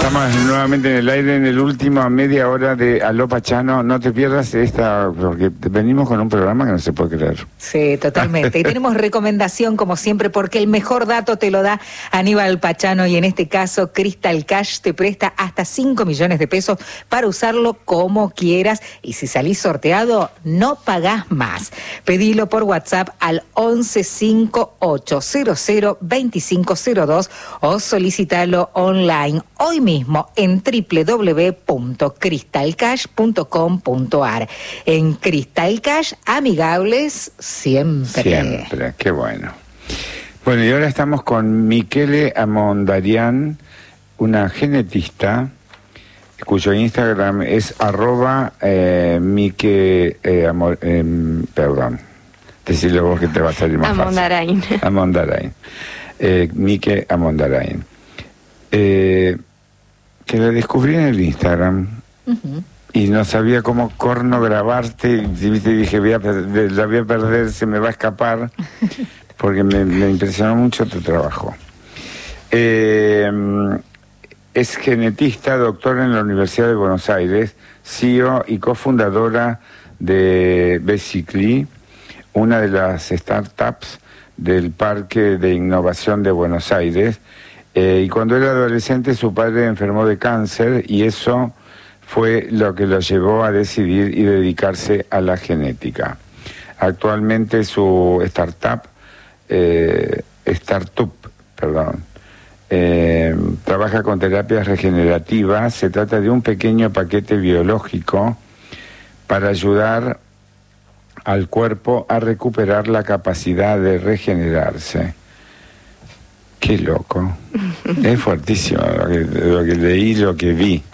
Estamos nuevamente en el aire en el último media hora de Aló Pachano. No te pierdas esta, porque venimos con un programa que no se puede creer. Sí, totalmente. Y tenemos recomendación como siempre, porque el mejor dato te lo da Aníbal Pachano, y en este caso Crystal Cash te presta hasta 5 millones de pesos para usarlo como quieras, y si salís sorteado no pagás más. Pedilo por WhatsApp al 1158002502 o solicitalo online hoy mismo en www.crystalcash.com.ar. En Crystal Cash, amigables siempre. Siempre, qué bueno. Bueno, y ahora estamos con Michele Amondarian, una genetista cuyo Instagram es perdón, decirlo vos que te va a salir más Amondarain. fácil. Amondarain. Miche Amondarain. Que la descubrí en el Instagram. Y no sabía cómo corno grabarte, y dije, la voy a perder, se me va a escapar, porque me impresionó mucho tu trabajo. Es genetista, doctora en la Universidad de Buenos Aires, CEO y cofundadora de Basically, una de las startups del Parque de Innovación de Buenos Aires. Y cuando era adolescente su padre enfermó de cáncer, y eso fue lo que lo llevó a decidir y dedicarse a la genética. Actualmente su startup, trabaja con terapias regenerativas. Se trata de un pequeño paquete biológico para ayudar al cuerpo a recuperar la capacidad de regenerarse. Qué loco. Es fuertísimo lo que leí, lo que vi.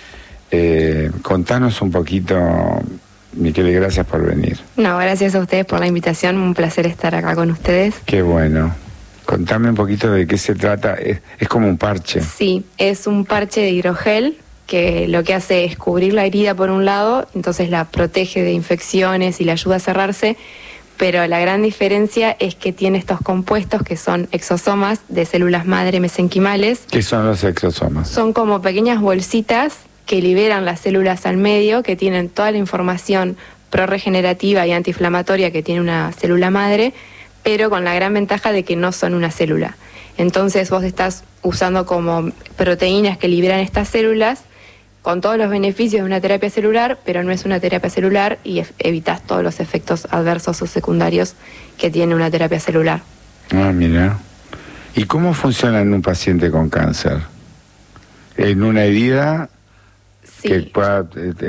Contanos un poquito, Michele, gracias por venir. No, gracias a ustedes por la invitación, un placer estar acá con ustedes. Qué bueno. Contame un poquito de qué se trata. Es como un parche. Sí, es un parche de hidrogel que lo que hace es cubrir la herida por un lado, entonces la protege de infecciones y la ayuda a cerrarse, pero la gran diferencia es que tiene estos compuestos que son exosomas de células madre mesenquimales. ¿Qué son los exosomas? Son como pequeñas bolsitas que liberan las células al medio, que tienen toda la información prorregenerativa y antiinflamatoria que tiene una célula madre, pero con la gran ventaja de que no son una célula. Entonces vos estás usando como proteínas que liberan estas células, con todos los beneficios de una terapia celular, pero no es una terapia celular, y evitas todos los efectos adversos o secundarios que tiene una terapia celular. Ah, mira. ¿Y cómo funciona en un paciente con cáncer? ¿En una herida? Sí. ¿Que pueda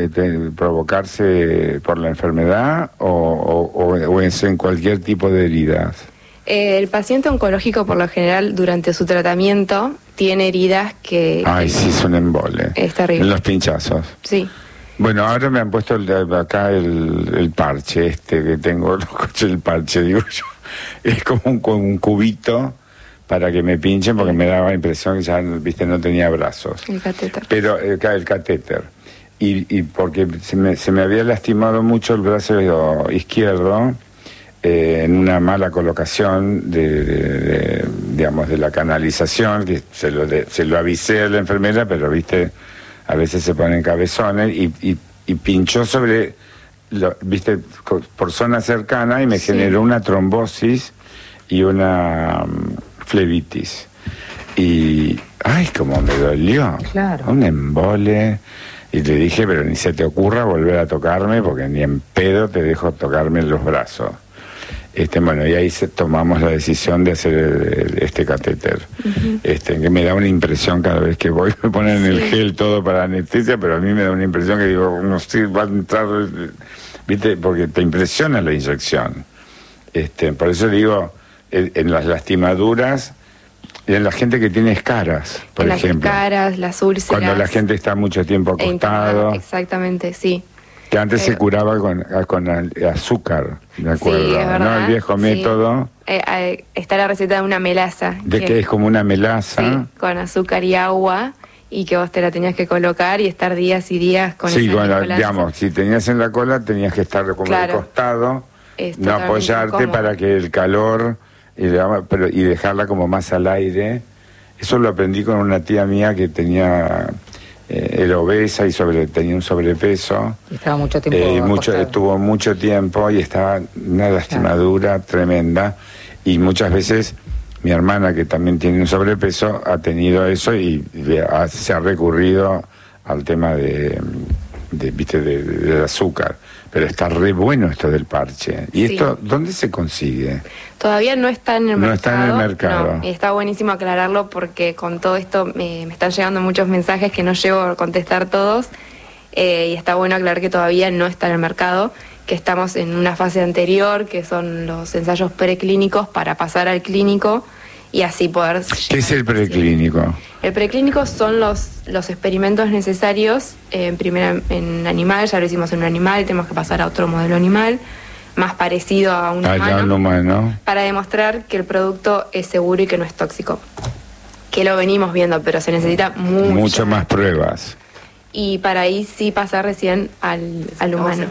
provocarse por la enfermedad o es en cualquier tipo de heridas? El paciente oncológico, por lo general, durante su tratamiento, tiene heridas que... Ay, sí, es un embole. Es terrible. En los pinchazos. Sí. Bueno, ahora me han puesto acá el parche que tengo, el parche, digo yo. Es como un cubito para que me pinchen, porque me daba impresión que ya, viste, no tenía brazos. El catéter. Pero el catéter. Y porque se me había lastimado mucho el brazo izquierdo, en una mala colocación digamos, de la canalización, que se lo avisé a la enfermera, pero viste, a veces se ponen cabezones, y pinchó sobre, viste, por zona cercana, y me generó una trombosis y una flebitis. Y, ay, cómo me dolió. Claro. Un embole. Y le dije, pero ni se te ocurra volver a tocarme, porque ni en pedo te dejo tocarme los brazos. Bueno, y ahí tomamos la decisión de hacer este catéter, que me da una impresión cada vez que voy, me ponen el gel todo para anestesia, pero a mí me da una impresión que digo, no sé, va a entrar, viste, porque te impresiona la inyección. Por eso digo, en las lastimaduras, y en la gente que tiene escaras, por ejemplo. Las escaras, las úlceras. Cuando la gente está mucho tiempo acostado. Exactamente, sí. Que antes se curaba con azúcar, ¿de acuerdo? Sí, es verdad, ¿no? El viejo método. Está la receta de una melaza. Que es como una melaza. Sí, con azúcar y agua, y que vos te la tenías que colocar y estar días y días con esa bueno, melaza. digamos, si tenías en la cola tenías que estar como de costado, no apoyarte para que el calor, y dejarla como más al aire, Eso lo aprendí con una tía mía que era obesa y tenía un sobrepeso. Y estaba mucho tiempo estuvo mucho tiempo y estaba una lastimadura tremenda. Y muchas veces mi hermana, que también tiene un sobrepeso, ha tenido eso y se ha recurrido al tema del azúcar. Pero está re bueno esto del parche. ¿Y esto dónde se consigue? Todavía no está en el mercado. No está en el mercado. No, y está buenísimo aclararlo porque con todo esto me están llegando muchos mensajes que no llego a contestar todos. Y está bueno aclarar que todavía no está en el mercado, que estamos en una fase anterior, que son los ensayos preclínicos para pasar al clínico y así poder... ¿Qué es el preclínico? El preclínico son los experimentos necesarios, en animal, ya lo hicimos en un animal, tenemos que pasar a otro modelo animal, más parecido a un humano, para demostrar que el producto es seguro y que no es tóxico. Que lo venimos viendo, pero se necesita mucho más pruebas. Y para ahí sí pasar recién al humano.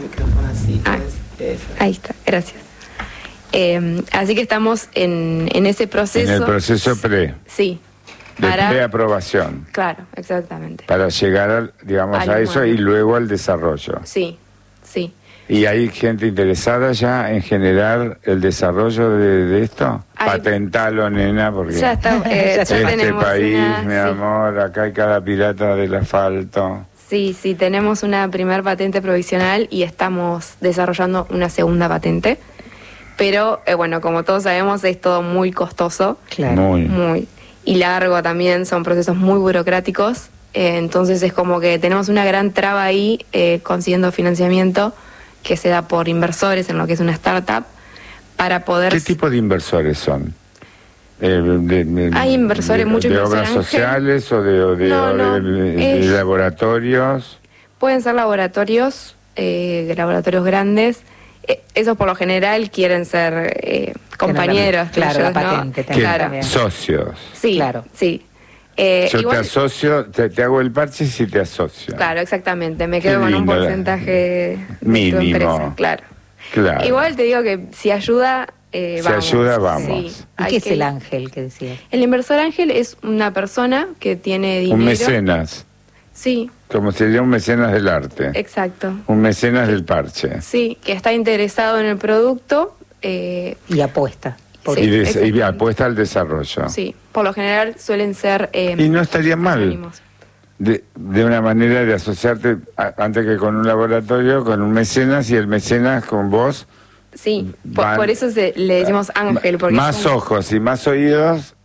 Ahí está, gracias. Así que estamos en ese proceso. En el proceso pre. Sí. De preaprobación. Claro, exactamente. Para llegar, a eso y luego al desarrollo. Sí, sí. ¿Y hay gente interesada ya en generar el desarrollo de esto? Patentalo, nena, porque ya está, este país, mi amor, acá hay cada pirata del asfalto. Sí, tenemos una primer patente provisional y estamos desarrollando una segunda patente. Pero, bueno, como todos sabemos, es todo muy costoso. Claro. Muy. Y largo también, son procesos muy burocráticos. Entonces es como que tenemos una gran traba ahí consiguiendo financiamiento que se da por inversores en lo que es una startup para poder... ¿Qué tipo de inversores son? Hay inversores, muchos ¿De inversores obras sociales o de laboratorios? Pueden ser laboratorios, laboratorios grandes. Esos por lo general quieren ser compañeros. Claro, la patente. Claro. Socios. Sí, claro. Sí. Yo igual, te asocio, te hago el parche si te asocio. Claro, exactamente. Me quedo con un porcentaje mínimo. De tu empresa. Claro. Igual te digo que si ayuda, vamos. Sí, ¿Y qué es el ángel que decías? El inversor ángel es una persona que tiene dinero. Un mecenas. Sí. Como sería un mecenas del arte. Exacto. Un mecenas del parche. Sí, que está interesado en el producto. Y apuesta. Y apuesta al desarrollo. Sí, por lo general suelen ser... y no estaría mal de una manera de asociarte antes que con un laboratorio, con un mecenas y el mecenas con vos. Sí, por eso le decimos ángel. Porque más ojos y más oídos,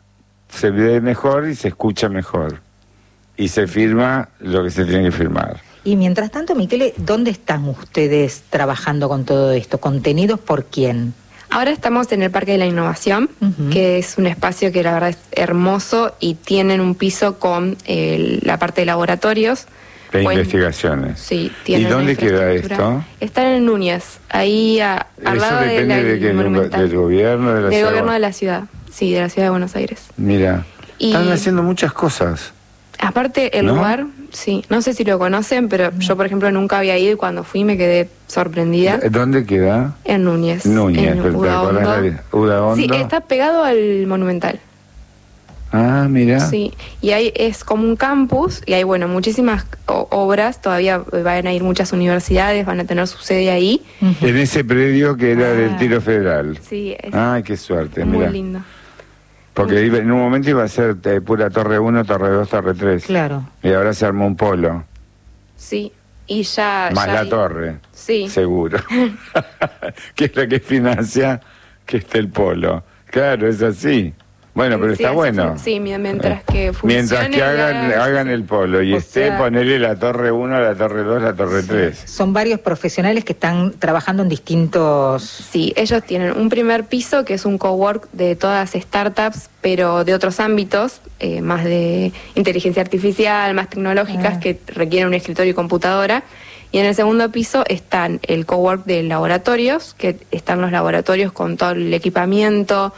se ve mejor y se escucha mejor. Y se firma lo que se tiene que firmar. Y mientras tanto, Michele, ¿dónde están ustedes trabajando con todo esto? ¿Contenidos por quién? Ahora estamos en el Parque de la Innovación, que es un espacio que la verdad es hermoso y tienen un piso con la parte de laboratorios. De investigaciones. Sí, ¿Y dónde queda esto? Está en Núñez, ahí al lado del Monumental. ¿Del gobierno de la ciudad? Del gobierno de la ciudad, sí, de la ciudad de Buenos Aires. Mira, están haciendo muchas cosas. Aparte, el lugar, sí, no sé si lo conocen, pero yo, por ejemplo, nunca había ido y cuando fui me quedé sorprendida. ¿Dónde queda? En Núñez. En Udaondo. Sí, está pegado al Monumental. Ah, mira. Sí, y ahí es como un campus y hay, muchísimas obras, todavía van a ir muchas universidades, van a tener su sede ahí. En ese predio que era del Tiro Federal. Sí. Ay, qué suerte, muy lindo. Porque en un momento iba a ser pura Torre 1, Torre 2, Torre 3. Claro. Y ahora se armó un polo. Sí, y ya... Más la torre. Sí. Seguro. Que es la que financia que esté el polo. Claro, es así. Bueno, pero está bueno. Sí, mientras que funcione. Mientras que hagan el polo y ponerle la Torre 1, la Torre 2, la Torre 3. Son varios profesionales que están trabajando en distintos... Sí, ellos tienen un primer piso que es un cowork de todas startups, pero de otros ámbitos, más de inteligencia artificial, más tecnológicas, que requieren un escritorio y computadora. Y en el segundo piso están el cowork de laboratorios, que están los laboratorios con todo el equipamiento,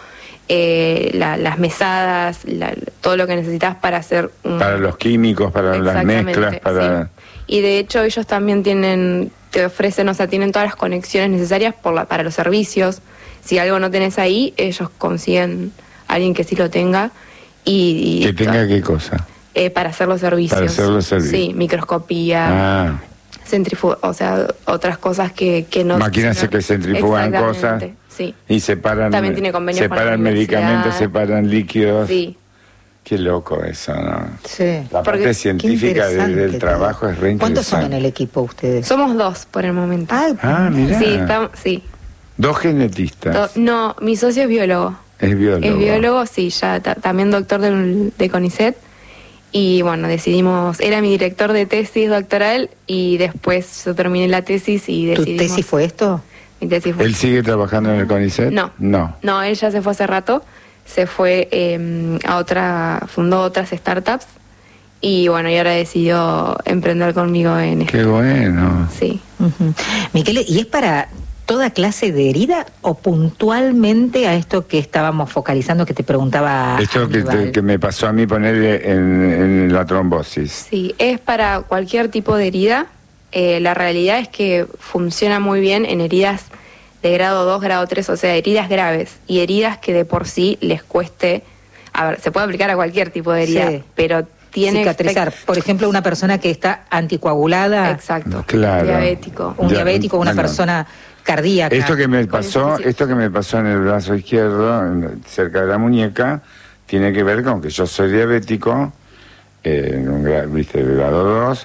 las mesadas, todo lo que necesitas para hacer para los químicos, para las mezclas, para... Sí. Y de hecho ellos también te ofrecen, tienen todas las conexiones necesarias para los servicios. Si algo no tenés ahí, ellos consiguen a alguien que sí lo tenga ¿Que tenga qué cosa? Para hacer los servicios. Para hacer los servicios. Sí, microscopía, o sea, otras cosas que no... Máquinas que centrifugan cosas. Sí. Y separan, también tiene convenios con la medicamentos, separan líquidos. Sí. Qué loco eso, ¿no? Sí. La parte científica del trabajo es re interesante. ¿Cuántos son en el equipo ustedes? Somos 2 por el momento. Mirá. Sí, sí. 2 genetistas. No, mi socio es biólogo. Es biólogo. Es biólogo, sí, ya también doctor de CONICET. Y bueno, decidimos, era mi director de tesis doctoral y después yo terminé la tesis y decidimos... ¿Tu tesis fue esto? Mi tesis fue... ¿Él sigue trabajando en el CONICET? No, él ya se fue hace rato. Se fue fundó otras startups y bueno, y ahora decidió emprender conmigo en esto. Qué bueno. Sí. Miquele, ¿y es para toda clase de herida o puntualmente a esto que estábamos focalizando, que te preguntaba esto que me pasó a mí ponerle en la trombosis? Sí, es para cualquier tipo de herida. La realidad es que funciona muy bien en heridas de grado 2, grado 3, o sea, heridas graves y heridas que de por sí les cueste, a ver, se puede aplicar a cualquier tipo de herida, pero tiene cicatrizar. Por ejemplo, una persona que está anticoagulada. Exacto. Claro. Diabético. Un diabético, una persona cardíaca. Esto que me pasó en el brazo izquierdo, cerca de la muñeca, tiene que ver con que yo soy diabético, viste, de grado 2,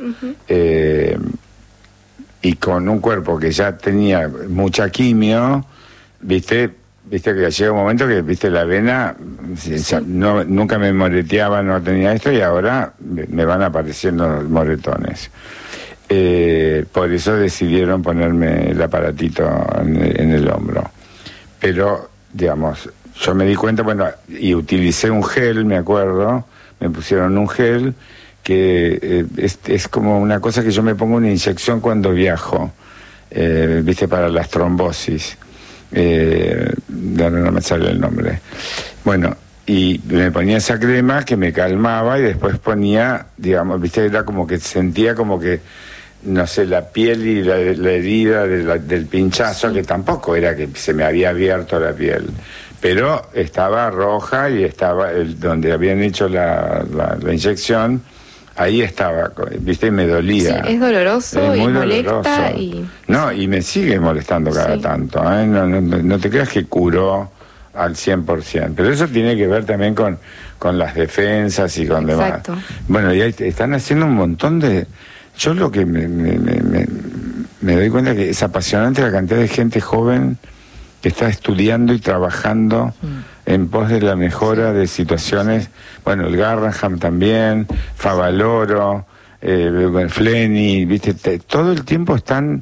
y con un cuerpo que ya tenía mucha quimio, viste que llega un momento que, viste, la vena, nunca me moreteaba, no tenía esto, y ahora me van apareciendo moretones. Por eso decidieron ponerme el aparatito en el hombro. Pero, digamos, yo me di cuenta, y utilicé un gel, me acuerdo, me pusieron un gel, que es como una cosa que yo me pongo una inyección cuando viajo, viste, para las trombosis. No me sale el nombre. Bueno, y me ponía esa crema que me calmaba y después ponía, digamos, viste, era como que sentía como que, no sé, la piel y la herida del pinchazo, que tampoco era que se me había abierto la piel, pero estaba roja y estaba donde habían hecho la inyección. Ahí estaba, viste, y me dolía. Sí, es doloroso y molesta. Y me sigue molestando cada tanto, ¿eh? No te creas que curó al 100%. Pero eso tiene que ver también con las defensas y con demás. Bueno, y ahí están haciendo un montón de... Yo lo que me doy cuenta que es apasionante la cantidad de gente joven que está estudiando y trabajando en pos de la mejora de situaciones. Bueno, el Garraham también, Favaloro, Fleni, viste, todo el tiempo están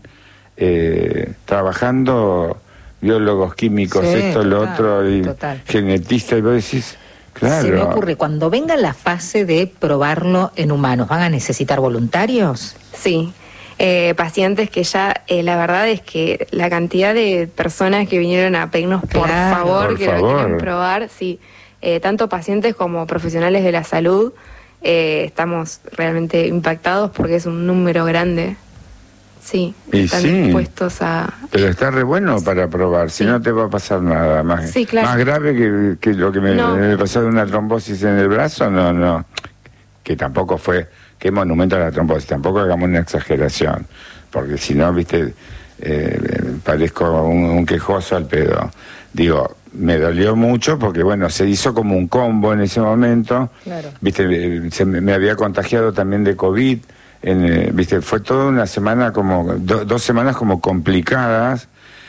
trabajando biólogos, químicos, lo otro, y genetistas, y vos decís, claro. Se me ocurre, cuando venga la fase de probarlo en humanos, ¿van a necesitar voluntarios? Sí. Pacientes que ya, la verdad es que la cantidad de personas que vinieron a pedirnos por favor lo quieren probar, sí, tanto pacientes como profesionales de la salud, estamos realmente impactados porque es un número grande. Sí, están dispuestos a... Pero está re bueno para probar, si no te va a pasar nada más. Sí, claro. Más grave que lo que me pasó de una trombosis en el brazo, no. Que tampoco fue... Qué monumento a la trombosis, tampoco hagamos una exageración, porque si no, viste, parezco un quejoso al pedo. Digo, me dolió mucho porque, bueno, se hizo como un combo en ese momento, viste, me había contagiado también de COVID, viste, fue toda una semana como, 2 semanas como complicadas,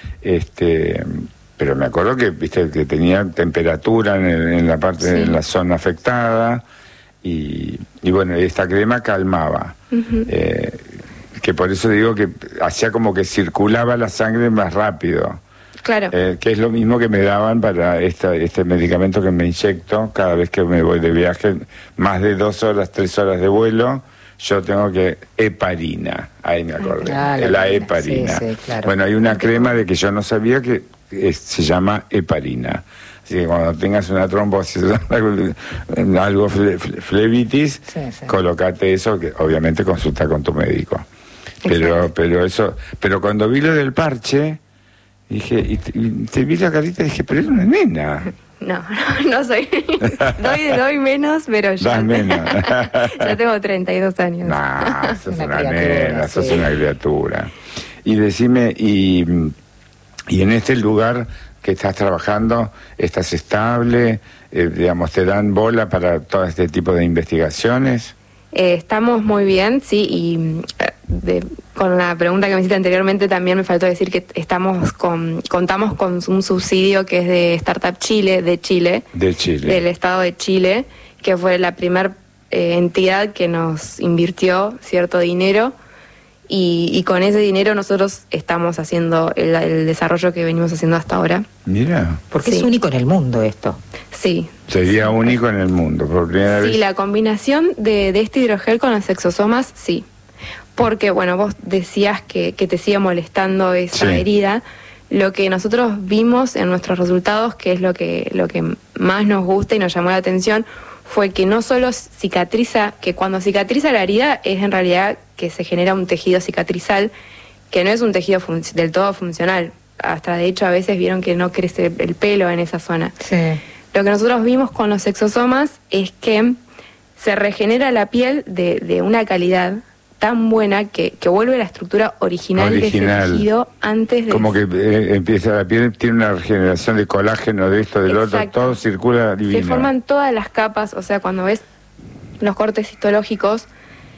pero me acuerdo que, viste, que tenía temperatura en la parte, en la zona afectada. Y bueno, esta crema calmaba, que por eso digo que hacía como que circulaba la sangre más rápido. Claro. Que es lo mismo que me daban para este medicamento que me inyecto cada vez que me voy de viaje, más de 2 horas, 3 horas de vuelo, yo tengo que heparina, ahí me acordé, la heparina. Sí, claro. Bueno, hay una crema de que yo no sabía que se llama heparina. Así que cuando tengas una trombosis, algo flebitis, colocate eso, que obviamente consulta con tu médico. Pero cuando vi lo del parche, dije, y te vi la carita y dije, pero es una nena. No soy. doy menos, pero ya. Menos. Ya tengo 32 años. Nah, sos una criatura, nena, sos sí. una criatura. Y decime, y en este lugar que estás trabajando, ¿estás estable? Digamos, ¿te dan bola para todo este tipo de investigaciones? Estamos muy bien, sí, y con la pregunta que me hiciste anteriormente también me faltó decir que contamos con un subsidio que es de Startup Chile, de Chile. Del Estado de Chile, que fue la primera entidad que nos invirtió cierto dinero y con ese dinero nosotros estamos haciendo el desarrollo que venimos haciendo hasta ahora. Mira. Porque Sí. es único en el mundo esto. Sí. Sería único en el mundo, por primera vez. Sí, la combinación de este hidrogel con los exosomas, sí. Porque, bueno, vos decías que te sigue molestando esa Sí. herida. Lo que nosotros vimos en nuestros resultados, que es lo que más nos gusta y nos llamó la atención, fue que no solo cicatriza, que cuando cicatriza la herida es en realidad que se genera un tejido cicatrizal, que no es un tejido del todo funcional. Hasta de hecho a veces vieron que no crece el pelo en esa zona. Sí. Lo que nosotros vimos con los exosomas es que se regenera la piel de una calidad tan buena que vuelve la estructura original de ese tejido antes de... Como que empieza la piel, tiene una regeneración de colágeno, de esto, del otro, Exacto. todo circula divino. Se forman todas las capas, o sea, cuando ves los cortes histológicos,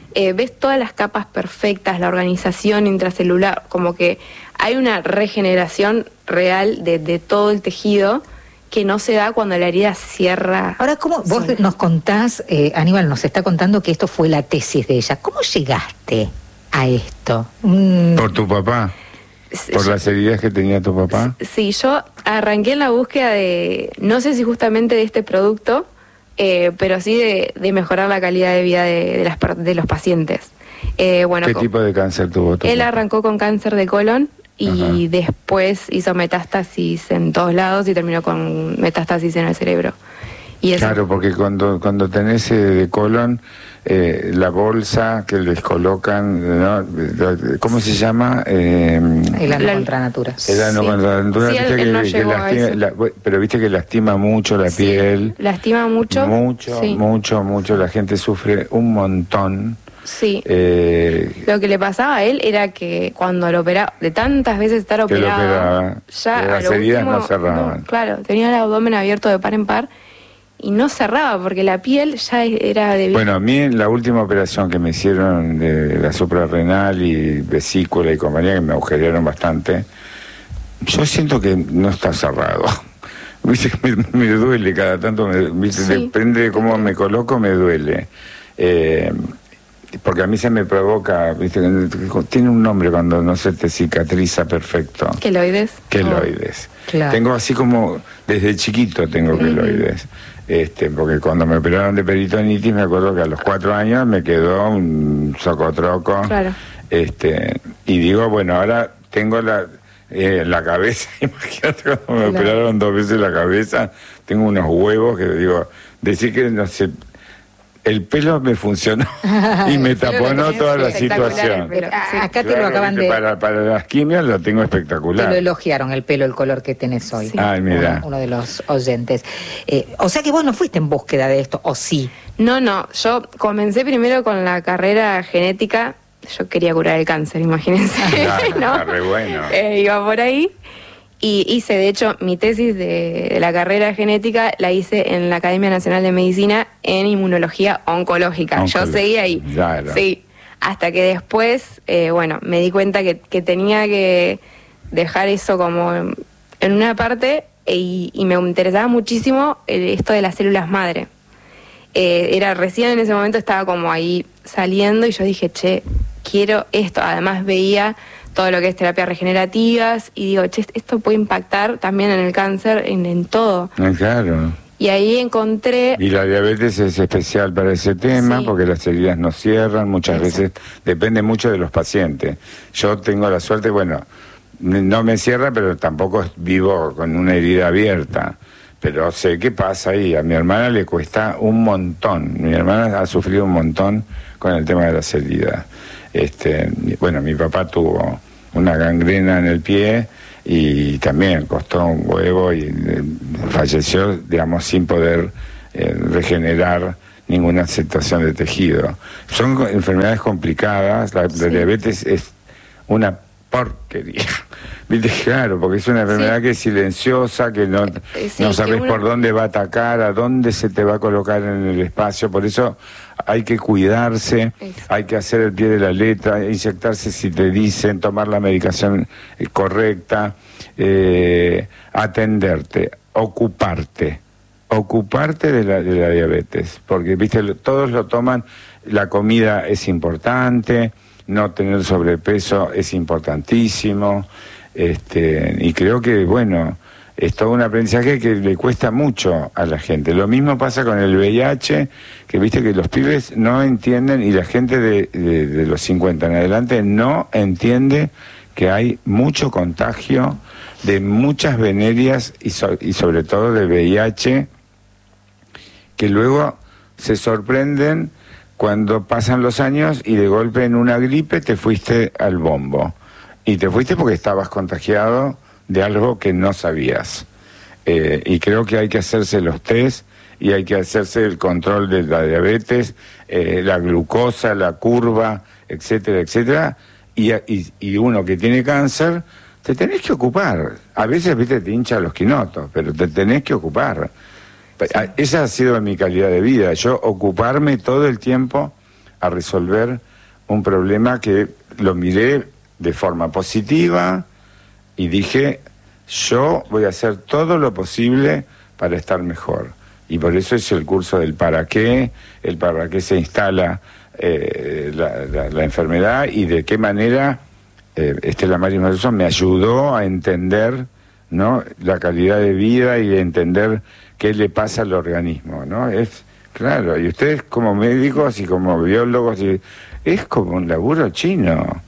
ves todas las capas perfectas, la organización intracelular, como que hay una regeneración real de todo el tejido que no se da cuando la herida cierra. Ahora, ¿cómo vos sola. nos contás, Aníbal nos está contando que esto fue la tesis de ella? ¿Cómo llegaste a esto? ¿Por tu papá? ¿Por las heridas que tenía tu papá? Sí, yo arranqué en la búsqueda de, no sé si justamente de este producto, pero sí de mejorar la calidad de vida de los pacientes. Bueno, ¿Qué tipo de cáncer tuvo tu él papá? arrancó con cáncer de colon y después hizo metástasis en todos lados y terminó con metástasis en el cerebro. Y eso, Claro, porque cuando tenés de colon, la bolsa que les colocan, ¿no? ¿Cómo se llama? El ano contra natura. El ano Sí. contra la natura, Sí, viste él no que llegó a eso. pero viste que lastima mucho la sí, piel. lastima mucho. Sí. Mucho, la gente sufre un montón. Sí. Eh, Lo que le pasaba a él era que cuando lo operaba, de tantas veces estar Que lo operado, operaba, ya que a las lo heridas último, no cerraban. claro, tenía el abdomen abierto de par en par y no cerraba porque la piel ya era de... Bueno, a mí la última operación que me hicieron de la suprarrenal y vesícula y compañía, que me agujerearon bastante, yo siento que no está cerrado. Viste que me duele cada tanto, ¿viste? Sí. Depende de cómo me coloco, me duele. Porque a mí se me provoca, ¿viste? Tiene un nombre cuando no se te cicatriza perfecto. ¿Queloides? Queloides. Claro. Tengo así como, desde chiquito tengo queloides. Porque cuando me operaron de peritonitis, me acuerdo que a los 4 años me quedó un socotroco. Claro. Y digo, bueno, ahora tengo la cabeza, imagínate cuando me Claro. operaron 2 veces la cabeza, tengo unos huevos que digo, decir que no sé, el pelo me funcionó y me Pero taponó lo tenés toda la espectacular, situación. pero- sí. Acá te lo Claro, acaban viste, de... para las quimios lo tengo Te espectacular. lo elogiaron el pelo, el color que tenés hoy. Sí. Ay, mira. Uno de los oyentes. O sea que vos no fuiste en búsqueda de esto, ¿o sí? No, yo comencé primero con la carrera genética. Yo quería curar el cáncer, imagínense. Claro, ¿no? está re bueno. Iba por ahí. Y hice, de hecho, mi tesis de la carrera genética la hice en la Academia Nacional de Medicina en Inmunología Oncológica. Yo seguí ahí. Claro. Sí. Hasta que después, me di cuenta que tenía que dejar eso como en una parte y me interesaba muchísimo esto de las células madre. Era recién en ese momento, estaba como ahí saliendo y yo dije, quiero esto. Además veía todo lo que es terapias regenerativas y digo, esto puede impactar también en el cáncer, en todo. Claro. Y ahí encontré... Y la diabetes es especial para ese tema, Sí. porque las heridas no cierran, muchas Exacto. veces depende mucho de los pacientes. Yo tengo la suerte, bueno, no me cierra, pero tampoco vivo con una herida abierta. Pero sé qué pasa ahí. A mi hermana le cuesta un montón. Mi hermana ha sufrido un montón con el tema de las heridas. Mi papá tuvo una gangrena en el pie y también costó un huevo y falleció, digamos, sin poder regenerar ninguna aceptación de tejido. Son enfermedades complicadas, la diabetes es una porquería. ¿Viste? Claro, porque es una enfermedad que es silenciosa, que no sabes por dónde va a atacar, a dónde se te va a colocar en el espacio, por eso hay que cuidarse, hay que hacer el pie de la letra, inyectarse si te dicen, tomar la medicación correcta, atenderte, ocuparte de la diabetes, porque viste, todos lo toman, la comida es importante, no tener sobrepeso es importantísimo, y creo que, bueno, es todo un aprendizaje que le cuesta mucho a la gente. Lo mismo pasa con el VIH, que viste que los pibes no entienden, y la gente de los 50 en adelante no entiende que hay mucho contagio de muchas venerias y sobre todo de VIH, que luego se sorprenden cuando pasan los años y de golpe en una gripe te fuiste al bombo. Y te fuiste porque estabas contagiado de algo que no sabías. Y creo que hay que hacerse los test y hay que hacerse el control de la diabetes, la glucosa, la curva, etcétera, etcétera. Y uno que tiene cáncer, te tenés que ocupar. A veces, viste, te hincha los quinotos, pero te tenés que ocupar. Sí. Esa ha sido mi calidad de vida. Yo ocuparme todo el tiempo a resolver un problema que lo miré de forma positiva y dije, yo voy a hacer todo lo posible para estar mejor. Y por eso es el curso del para qué se instala la enfermedad y de qué manera Estela Maris Maruso me ayudó a entender, ¿no?, la calidad de vida y a entender qué le pasa al organismo, ¿no? Es claro, y ustedes como médicos y como biólogos, es como un laburo chino.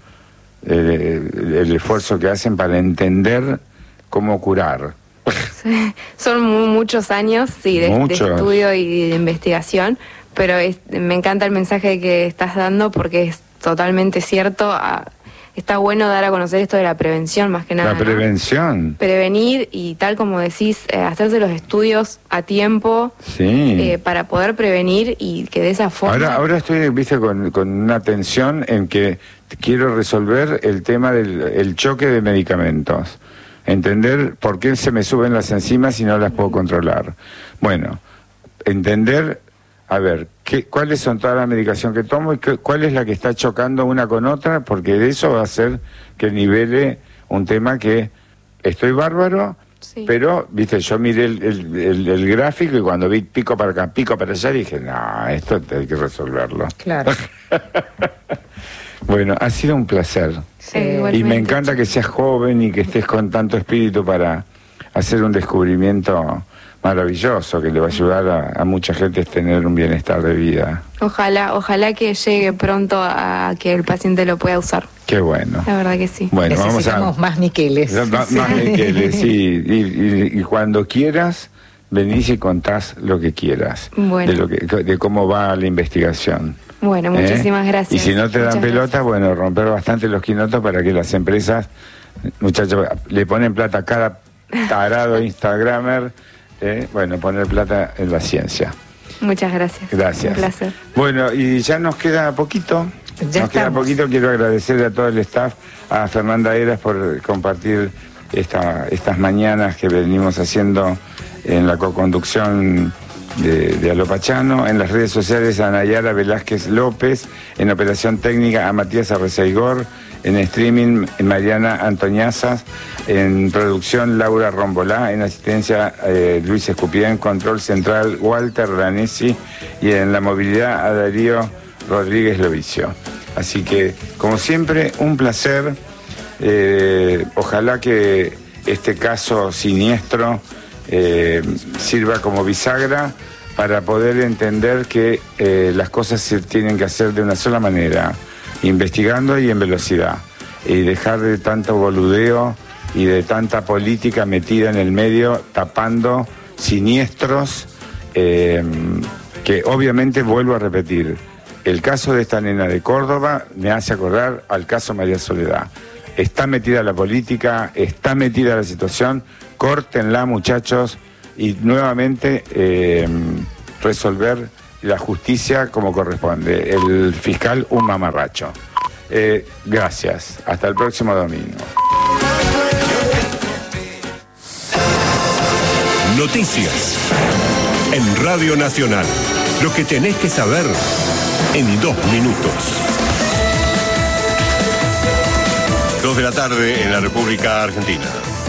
El esfuerzo que hacen para entender cómo curar. Sí, son muchos años, sí, de estudio y de investigación, pero me encanta el mensaje que estás dando porque es totalmente cierto. Está bueno dar a conocer esto de la prevención, más que nada. La prevención. ¿No? Prevenir y, tal como decís, hacerse los estudios a tiempo, sí, para poder prevenir y que de esa forma... Ahora estoy, viste, con una tensión en que quiero resolver el tema del choque de medicamentos. Entender por qué se me suben las enzimas y no las puedo controlar. Bueno, entender, a ver, cuáles son toda la medicación que tomo y cuál es la que está chocando una con otra, porque de eso va a hacer que nivele un tema que estoy bárbaro, sí, pero, viste, yo miré el gráfico y cuando vi pico para acá, pico para allá, dije, no, esto hay que resolverlo. Claro. Bueno, ha sido un placer. Sí, y me encanta que seas joven y que estés con tanto espíritu para hacer un descubrimiento maravilloso que le va a ayudar a mucha gente a tener un bienestar de vida. Ojalá que llegue pronto a que el paciente lo pueda usar. Qué bueno. La verdad que sí. Bueno, necesitamos más Miqueles. Más Miqueles, sí. Y cuando quieras, venís y contás lo que quieras. Bueno. De cómo va la investigación. Bueno, muchísimas gracias. Y si no te dan pelota, bueno, romper bastante los quinotos para que las empresas, muchachos, le ponen plata a cada tarado instagramer, bueno, poner plata en la ciencia. Muchas gracias. Gracias. Un placer. Bueno, y ya nos queda poquito. Queda poquito. Quiero agradecer a todo el staff, a Fernanda Eras por compartir estas mañanas que venimos haciendo en la coconducción de Alo Pachano, en las redes sociales a Nayara Velázquez López, en operación técnica a Matías Arrezaigor, en streaming Mariana Antoñazas, en producción Laura Rombolá, en asistencia Luis Escupián, control central Walter Ranesi y en la movilidad a Darío Rodríguez Lovicio. Así que, como siempre, un placer. Ojalá que este caso siniestro sirva como bisagra para poder entender que las cosas se tienen que hacer de una sola manera, investigando y en velocidad, y dejar de tanto boludeo y de tanta política metida en el medio, tapando siniestros que obviamente, vuelvo a repetir, el caso de esta nena de Córdoba me hace acordar al caso María Soledad. está metida la política, está metida la situación, córtenla, muchachos, y nuevamente resolver la justicia como corresponde. El fiscal, un mamarracho. Gracias. Hasta el próximo domingo. Noticias en Radio Nacional. Lo que tenés que saber en 2 minutos. 2 de la tarde en la República Argentina.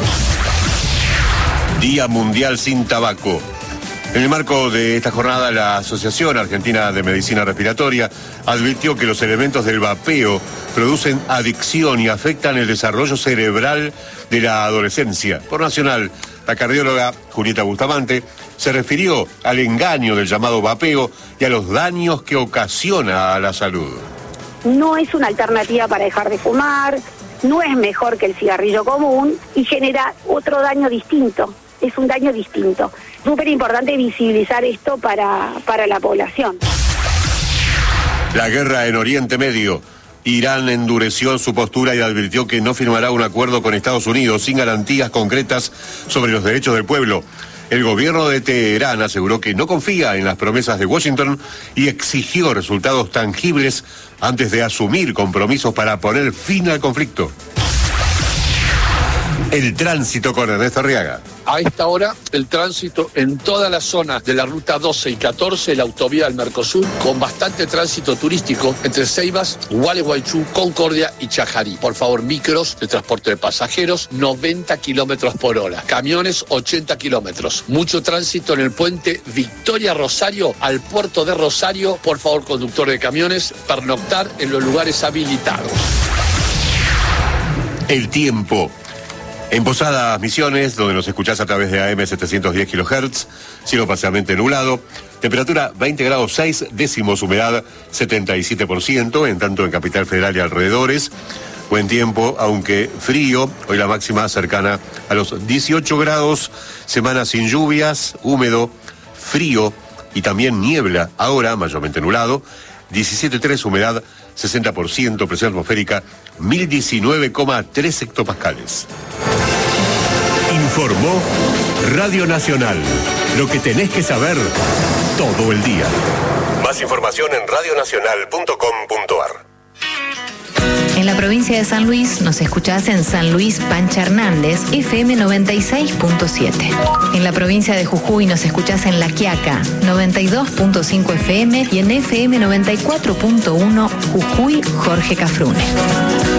Día Mundial sin Tabaco. En el marco de esta jornada, la Asociación Argentina de Medicina Respiratoria advirtió que los elementos del vapeo producen adicción y afectan el desarrollo cerebral de la adolescencia. Por Nacional, la cardióloga Julieta Bustamante se refirió al engaño del llamado vapeo y a los daños que ocasiona a la salud. No es una alternativa para dejar de fumar, no es mejor que el cigarrillo común y genera otro daño distinto. Es un daño distinto. Súper importante visibilizar esto para la población. La guerra en Oriente Medio. Irán endureció su postura y advirtió que no firmará un acuerdo con Estados Unidos sin garantías concretas sobre los derechos del pueblo. El gobierno de Teherán aseguró que no confía en las promesas de Washington y exigió resultados tangibles antes de asumir compromisos para poner fin al conflicto. El tránsito con Ernesto Arriaga. A esta hora, el tránsito en toda la zona de la ruta 12 y 14, la autovía del Mercosur, con bastante tránsito turístico entre Ceibas, Gualeguaychú, Concordia y Chajarí. Por favor, micros de transporte de pasajeros, 90 kilómetros por hora. Camiones, 80 kilómetros. Mucho tránsito en el puente Victoria Rosario al puerto de Rosario. Por favor, conductor de camiones, pernoctar en los lugares habilitados. El tiempo. En Posadas Misiones, donde nos escuchás a través de AM 710 kHz, cielo parcialmente nublado, temperatura 20 grados 6 décimos, humedad 77%, en tanto en Capital Federal y alrededores. Buen tiempo, aunque frío, hoy la máxima cercana a los 18 grados, semana sin lluvias, húmedo, frío y también niebla, ahora mayormente nublado, 17,3 humedad 60%, presión atmosférica 1019,3 hectopascales. Informó Radio Nacional. Lo que tenés que saber todo el día. Más información en radionacional.com.ar. En la provincia de San Luis nos escuchás en San Luis Pancha Hernández, FM 96.7. En la provincia de Jujuy nos escuchás en La Quiaca, 92.5 FM y en FM 94.1 Jujuy Jorge Cafrune.